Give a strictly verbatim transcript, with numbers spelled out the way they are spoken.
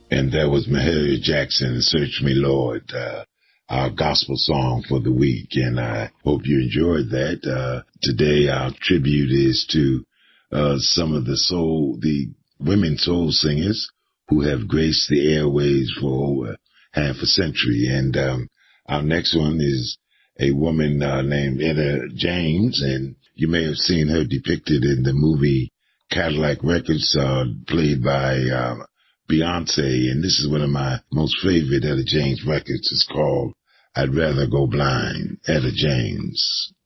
And that was Mahalia Jackson, Search Me, Lord, uh, our gospel song for the week. And I hope you enjoyed that. Uh, today our tribute is to uh, some of the soul, the women soul singers who have graced the airwaves for over half a century. And um, our next one is a woman uh, named Etta James, and you may have seen her depicted in the movie Cadillac Records, uh, played by uh, Beyonce. And this is one of my most favorite Etta James records. It's called I'd Rather Go Blind, Etta James.